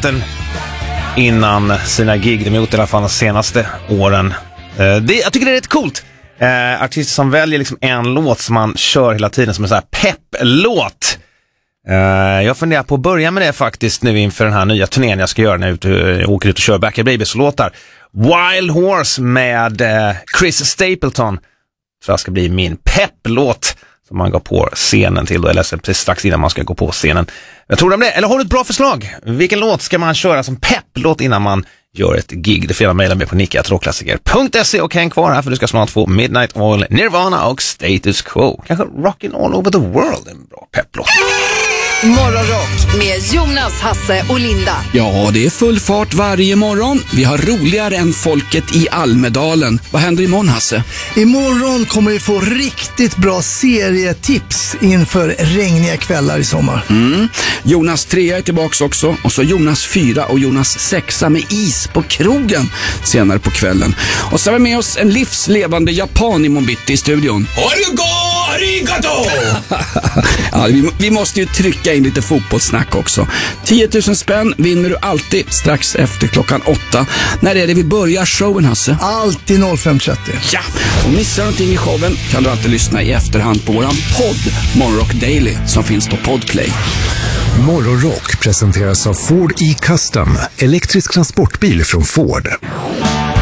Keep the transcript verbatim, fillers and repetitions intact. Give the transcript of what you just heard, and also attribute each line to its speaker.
Speaker 1: låten innan sina gig. De har gjort i alla fall de senaste åren. Uh, det, jag tycker det är rätt coolt. Uh, artister som väljer liksom en låt som man kör hela tiden som en sån här pepplåt. Uh, jag funderar på att börja med det faktiskt nu inför den här nya turnén jag ska göra när jag, ut, jag åker ut och kör Backyard Babies-låtar. Wild Horse med uh, Chris Stapleton. Så det ska bli min pepplåt som man går på scenen till då, eller precis strax innan man ska gå på scenen. Jag tror om det. Eller har du ett bra förslag? Vilken låt ska man köra som pepplåt innan man gör ett gig? Det får jag mejla med på nicka tråklassiker punkt se och häng kvar här för du ska snart få Midnight Oil, Nirvana och Status Quo. Kanske Rockin' All Over the World, en bra pepplåt.
Speaker 2: Morgonrock med Jonas, Hasse och Linda.
Speaker 3: Ja, det är full fart varje morgon. Vi har roligare än folket i Almedalen. Vad händer imorgon, Hasse?
Speaker 4: Imorgon kommer vi få riktigt bra serietips inför regniga kvällar i sommar.
Speaker 3: Mm. Jonas trea är tillbaks också. Och så Jonas fyra och Jonas sexa med is på krogen senare på kvällen. Och så har vi med oss en livslevande japan i Monbitti i studion.
Speaker 5: Orugo arigato!
Speaker 3: Ja, vi, vi måste ju trycka in lite fotbollssnack också. tio tusen spänn vinner du alltid strax efter klockan åtta. När är det vi börjar showen, Hasse?
Speaker 4: Alltid fem trettio.
Speaker 3: Ja, och missar någonting i showen kan du alltid lyssna i efterhand på våran podd Morgonrock Daily som finns på Podplay.
Speaker 6: Morgonrock presenteras av Ford E-Custom, elektrisk transportbil från Ford.